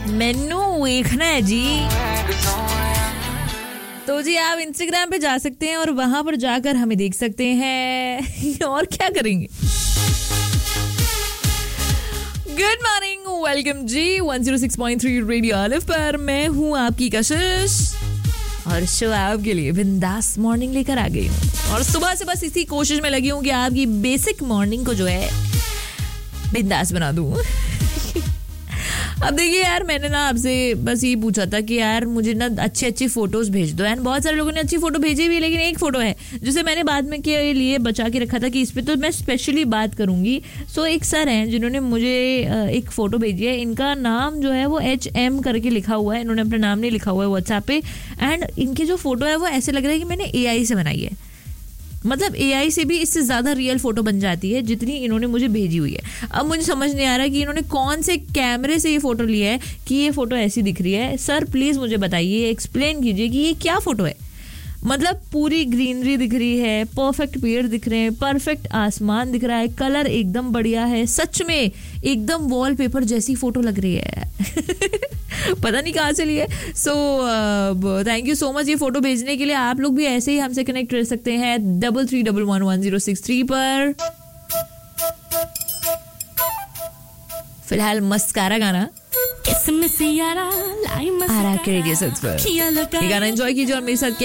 मेनू देखना है जी। तो जी आप इंस्टाग्राम पे जा सकते हैं और वहां पर जाकर हमें देख सकते हैं। और क्या करेंगे। गुड मॉर्निंग, वेलकम जी 106.3 रेडियो ऑलिव पर। मैं हूं आपकी कशिश और शो आपके लिए बिंदास मॉर्निंग लेकर आ गई हूँ। और सुबह से बस इसी कोशिश में लगी हूँ कि आपकी बेसिक मॉर्निंग को जो है बिंदास बना दूँ। अब देखिए यार, मैंने ना आपसे बस ये पूछा था कि यार मुझे ना अच्छी अच्छी फोटोज भेज दो। एंड बहुत सारे लोगों ने अच्छी फोटो भेजी भी, लेकिन एक फोटो है जिसे मैंने बाद में के लिए बचा के रखा था कि इस पे तो मैं स्पेशली बात करूंगी। सो एक सर हैं जिन्होंने मुझे एक फोटो भेजी है। इनका नाम जो है वो HM करके लिखा हुआ है, इन्होंने अपना नाम नहीं लिखा हुआ है व्हाट्सएप पे। एंड इनकी जो फोटो है वो ऐसे लग रहा है कि मैंने AI से बनाई है। मतलब AI से भी इससे ज़्यादा रियल फोटो बन जाती है जितनी इन्होंने मुझे भेजी हुई है। अब मुझे समझ नहीं आ रहा कि इन्होंने कौन से कैमरे से ये फ़ोटो लिया है कि ये फ़ोटो ऐसी दिख रही है। सर प्लीज़ मुझे बताइए, एक्सप्लेन कीजिए कि ये क्या फ़ोटो है। मतलब पूरी ग्रीनरी दिख रही है, परफेक्ट पेड़ दिख रहे हैं, परफेक्ट आसमान दिख रहा है, कलर एकदम बढ़िया है, सच में एकदम वॉलपेपर जैसी फ़ोटो लग रही है। पता नहीं कहाँ से लिए। So thank you so much ये फोटो भेजने के लिए। आप लोग भी ऐसे ही हमसे कनेक्ट रह सकते हैं 33111063 पर। फिलहाल मस्कारा गाना आरा के रेडियो सेट्स पर। ये गाना एंजॉय कीजिए और मेरे साथ